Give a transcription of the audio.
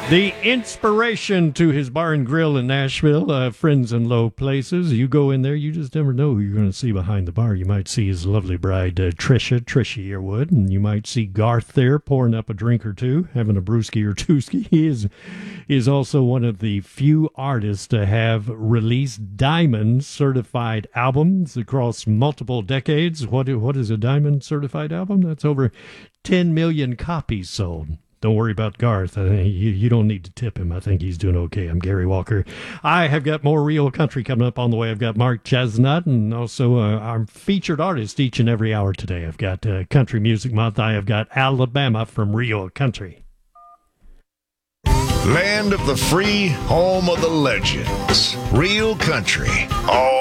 The inspiration to his bar and grill in Nashville, Friends in Low Places. You go in there, you just never know who you're going to see behind the bar. You might see his lovely bride, Trisha Yearwood, and you might see Garth there pouring up a drink or two, having a brewski or twoski. He is also one of the few artists to have released diamond certified albums across multiple decades. What is a diamond certified album? That's over 10 million copies sold. Don't worry about Garth. You don't need to tip him. I think he's doing okay. I'm Gary Walker. I have got more real country coming up on the way. I've got Mark Chesnutt and also our featured artist each and every hour today. I've got Country Music Month. I have got Alabama from Real Country. Land of the free, home of the legends. Real country. All